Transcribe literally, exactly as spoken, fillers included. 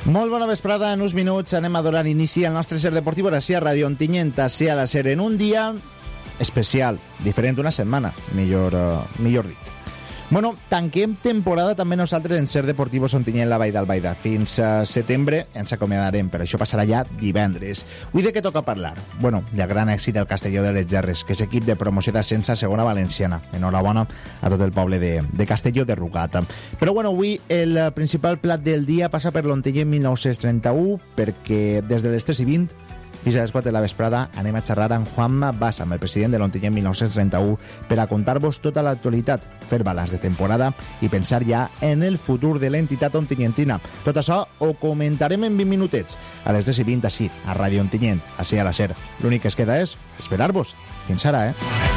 Molt bona vesprada, en uns minuts anem a donar inici al nostre ser deportiu a a Ràdio Ontinyent, a la ser en un dia especial, diferent d'una setmana, millor, uh, millor dit. Bueno, tanquem temporada també nosaltres en Ser Deportivos Ontinyent la Vall d'Albaida. Fins a setembre ens acomiadarem, però això passarà ja divendres. Avui de què toca parlar? Bueno, del gran èxit del Castelló de les Gerres, que és equip de promoció d'ascens a segona valenciana. Enhorabona a tot el poble de, de Castelló de Rugat. Però bueno, avui el principal plat del dia passa per l'Ontinyent mil nou-cents trenta-u, perquè des de les tres i vint fins a les quatre de la vesprada anem a xerrar amb Juanma Bassa, amb el president de l'Ontinyent mil nou-cents trenta-u, per a contar-vos tota l'actualitat, fer balanç de temporada i pensar ja en el futur de l'entitat ontinyentina. Tot això ho comentarem en vint minutets, a les tres i vint, així, a Ràdio Ontinyent, així a la ser. L'únic que es queda és esperar-vos. Fins ara, eh?